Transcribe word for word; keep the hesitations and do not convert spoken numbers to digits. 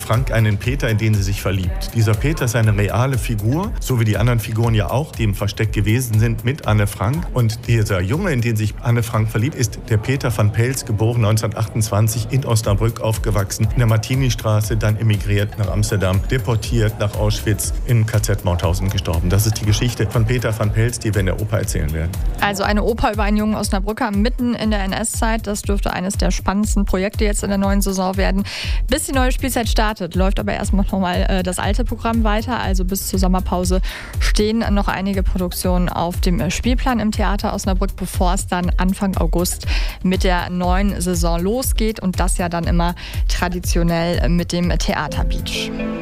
Frank einen Peter, in den sie sich verliebt. Dieser Peter ist eine reale Figur, so wie die anderen Figuren ja auch, die im Versteck gewesen sind mit Anne Frank. Und dieser Junge, in den sich Anne Frank verliebt, ist der Peter van Pels, geboren neunzehnhundertachtundzwanzig in Osnabrück, aufgewachsen, in der Martini-Straße, dann emigriert nach Amsterdam, deportiert nach Auschwitz, im K Z Mauthausen gestorben. Das ist die Geschichte von Peter van Pels, die wir in der Oper erzählen werden. Also eine Oper über einen jungen Osnabrücker mitten in der N S-Zeit. Das dürfte eines der spannendsten Projekte jetzt in der neuen Saison werden. Bis die neue Spielzeit startet, läuft aber erstmal nochmal äh, das alte Programm weiter. Also bis zur Sommerpause stehen noch einige Produktionen auf dem Spielplan im Theater Osnabrück, bevor es dann Anfang August mit der neuen Saison losgeht. Und das ja dann immer traditionell mit dem Theater Beach.